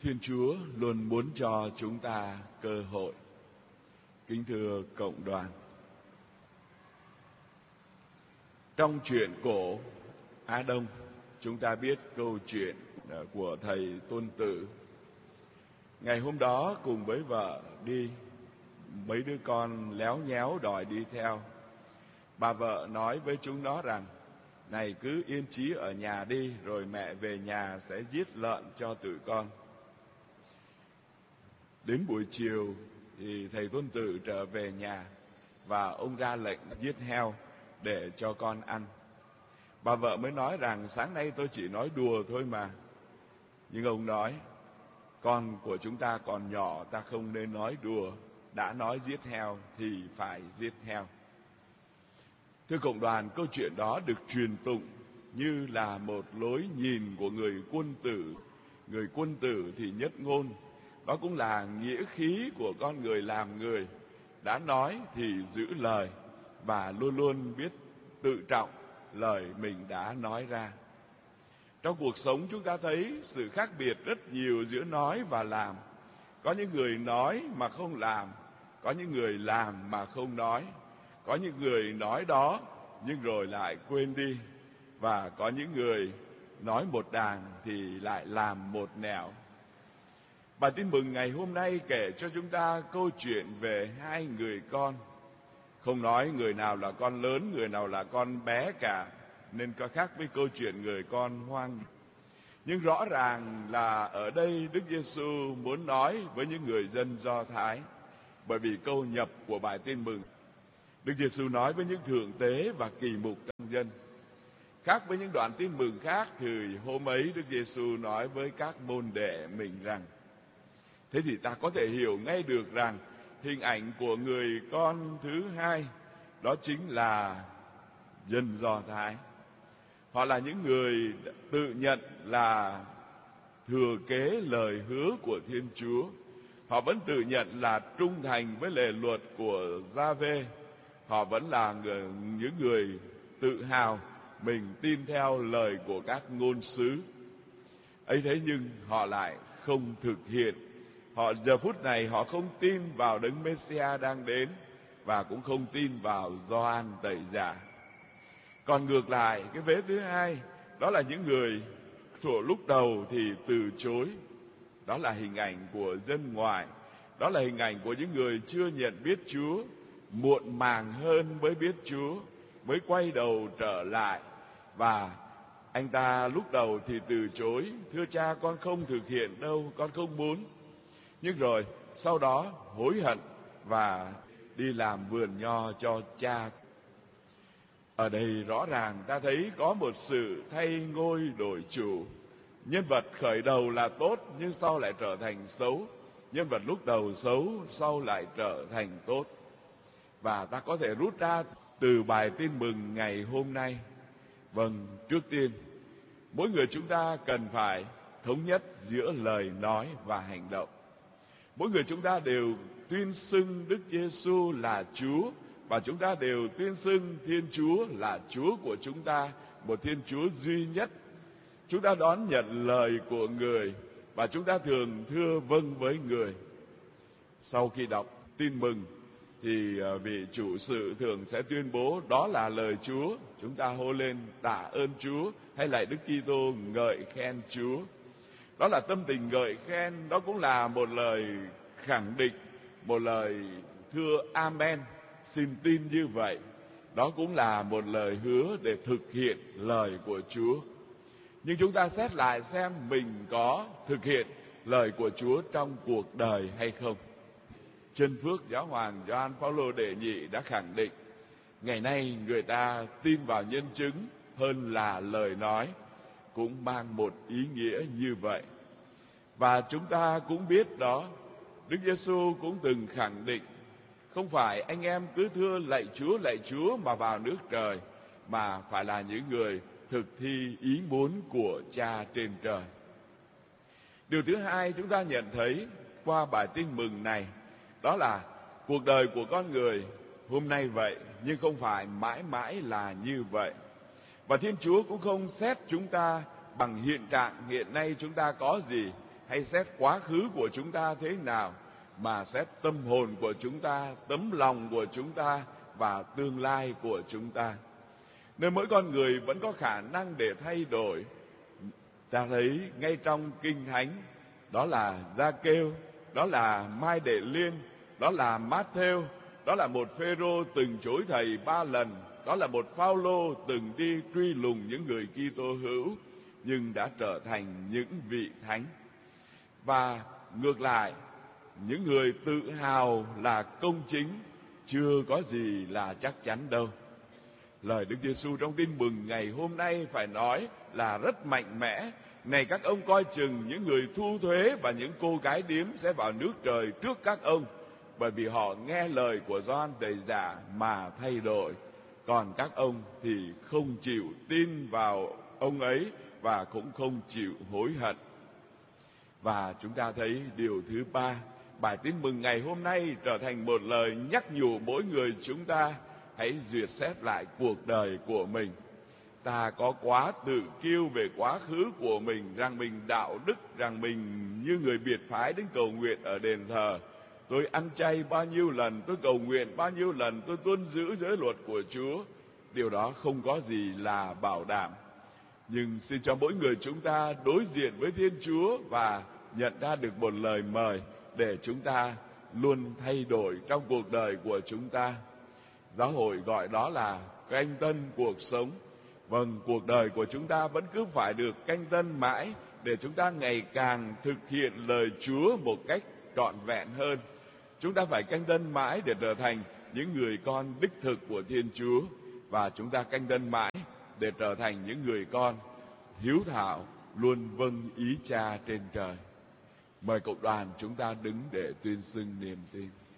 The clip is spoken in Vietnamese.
Thiên Chúa luôn muốn cho chúng ta cơ hội. Kính thưa cộng đoàn, trong truyện cổ Á Đông, chúng ta biết câu chuyện của thầy Tôn Tử. Ngày hôm đó cùng với vợ đi, mấy đứa con léo nhéo đòi đi theo. Bà vợ nói với chúng nó rằng: này, cứ yên chí ở nhà đi, rồi mẹ về nhà sẽ giết lợn cho tụi con. Đến buổi chiều thì thầy Tôn Tử trở về nhà và ông ra lệnh giết heo để cho con ăn. Bà vợ mới nói rằng: sáng nay tôi chỉ nói đùa thôi mà. Nhưng ông nói: con của chúng ta còn nhỏ, ta không nên nói đùa. Đã nói giết heo thì phải giết heo. Thưa cộng đoàn, câu chuyện đó được truyền tụng như là một lối nhìn của người quân tử. Người quân tử thì nhất ngôn. Đó cũng là nghĩa khí của con người làm người. Đã nói thì giữ lời và luôn luôn biết tự trọng lời mình đã nói ra. Trong cuộc sống chúng ta thấy sự khác biệt rất nhiều giữa nói và làm. Có những người nói mà không làm, có những người làm mà không nói, có những người nói đó nhưng rồi lại quên đi, và có những người nói một đàng thì lại làm một nẻo. Bài tin mừng ngày hôm nay kể cho chúng ta câu chuyện về hai người con. Không nói người nào là con lớn, người nào là con bé cả, nên có khác với câu chuyện người con hoang. Nhưng rõ ràng là ở đây Đức Giêsu muốn nói với những người dân Do Thái, bởi vì câu nhập của bài tin mừng, Đức Giêsu nói với những thượng tế và kỳ mục trong dân. Khác với những đoạn tin mừng khác thì hôm ấy Đức Giêsu nói với các môn đệ mình rằng: thế thì ta có thể hiểu ngay được rằng hình ảnh của người con thứ hai đó chính là dân Do Thái. Họ là những người tự nhận là thừa kế lời hứa của Thiên Chúa. Họ vẫn tự nhận là trung thành với lề luật của Gia-vê. Họ vẫn là những người tự hào mình tin theo lời của các ngôn sứ. Ấy thế nhưng họ lại không thực hiện. Họ giờ phút này họ không tin vào Đấng Mê-si-a đang đến, và cũng không tin vào Gioan Tẩy Giả. Còn ngược lại, cái vế thứ hai, đó là những người thuở lúc đầu thì từ chối. Đó là hình ảnh của dân ngoại. Đó là hình ảnh của những người chưa nhận biết Chúa, muộn màng hơn mới biết Chúa, mới quay đầu trở lại. Và anh ta lúc đầu thì từ chối: thưa cha, con không thực hiện đâu, con không muốn. Nhưng rồi sau đó hối hận và đi làm vườn nho cho cha. Ở đây rõ ràng ta thấy có một sự thay ngôi đổi chủ. Nhân vật khởi đầu là tốt nhưng sau lại trở thành xấu. Nhân vật lúc đầu xấu sau lại trở thành tốt. Và ta có thể rút ra từ bài tin mừng ngày hôm nay: vâng, trước tiên mỗi người chúng ta cần phải thống nhất giữa lời nói và hành động. Mỗi người chúng ta đều tuyên xưng Đức Giêsu là Chúa, và chúng ta đều tuyên xưng Thiên Chúa là Chúa của chúng ta, một Thiên Chúa duy nhất. Chúng ta đón nhận lời của người và chúng ta thường thưa vâng với người. Sau khi đọc tin mừng thì vị chủ sự thường sẽ tuyên bố đó là lời Chúa. Chúng ta hô lên tạ ơn Chúa, hay lại Đức Kitô ngợi khen Chúa. Đó là tâm tình ngợi khen, đó cũng là một lời khẳng định, một lời thưa amen, xin tin như vậy. Đó cũng là một lời hứa để thực hiện lời của Chúa. Nhưng chúng ta xét lại xem mình có thực hiện lời của Chúa trong cuộc đời hay không. Chân phước Giáo hoàng Gioan Phaolô đệ nhị đã khẳng định: ngày nay người ta tin vào nhân chứng hơn là lời nói, cũng mang một ý nghĩa như vậy. Và chúng ta cũng biết đó, Đức Giêsu cũng từng khẳng định: không phải anh em cứ thưa lạy Chúa mà vào nước trời, mà phải là những người thực thi ý muốn của Cha trên trời. Điều thứ hai chúng ta nhận thấy qua bài tin mừng này, đó là cuộc đời của con người hôm nay vậy, nhưng không phải mãi mãi là như vậy. Và Thiên Chúa cũng không xét chúng ta bằng hiện trạng hiện nay chúng ta có gì, hay xét quá khứ của chúng ta thế nào, mà xét tâm hồn của chúng ta, tấm lòng của chúng ta và tương lai của chúng ta. Nên mỗi con người vẫn có khả năng để thay đổi. Ta thấy ngay trong Kinh Thánh, đó là Gia-kêu, đó là Mai Đệ Liên, đó là Mát-thêu, đó là một Phêrô từng chối thầy 3 lần, đó là một Phao-lô từng đi truy lùng những người Kitô hữu nhưng đã trở thành những vị thánh. Và ngược lại, những người tự hào là công chính chưa có gì là chắc chắn đâu. Lời Đức Giêsu trong Tin Mừng ngày hôm nay phải nói là rất mạnh mẽ. Này các ông coi chừng những người thu thuế và những cô gái điếm sẽ vào nước trời trước các ông, bởi vì họ nghe lời của Gioan Tẩy Giả mà thay đổi. Còn các ông thì không chịu tin vào ông ấy và cũng không chịu hối hận. Và chúng ta thấy điều thứ ba, bài Tin Mừng ngày hôm nay trở thành một lời nhắc nhủ mỗi người chúng ta hãy duyệt xét lại cuộc đời của mình. Ta có quá tự kiêu về quá khứ của mình, rằng mình đạo đức, rằng mình như người biệt phái đến cầu nguyện ở đền thờ. Tôi ăn chay bao nhiêu lần, tôi cầu nguyện bao nhiêu lần, tôi tuân giữ giới luật của Chúa. Điều đó không có gì là bảo đảm. Nhưng xin cho mỗi người chúng ta đối diện với Thiên Chúa và nhận ra được một lời mời để chúng ta luôn thay đổi trong cuộc đời của chúng ta. Giáo hội gọi đó là canh tân cuộc sống. Vâng, cuộc đời của chúng ta vẫn cứ phải được canh tân mãi để chúng ta ngày càng thực hiện lời Chúa một cách trọn vẹn hơn. Chúng ta phải canh tân mãi để trở thành những người con đích thực của Thiên Chúa, và chúng ta canh tân mãi để trở thành những người con hiếu thảo, luôn vâng ý Cha trên trời. Mời cộng đoàn chúng ta đứng để tuyên xưng niềm tin.